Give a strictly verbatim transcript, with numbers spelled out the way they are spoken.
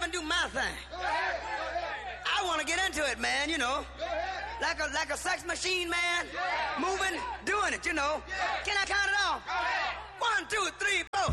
and do my thing. I want to get into it, man, you know. Like a like a sex machine, man. Moving, doing it, you know. Can I count it off? One, two, three,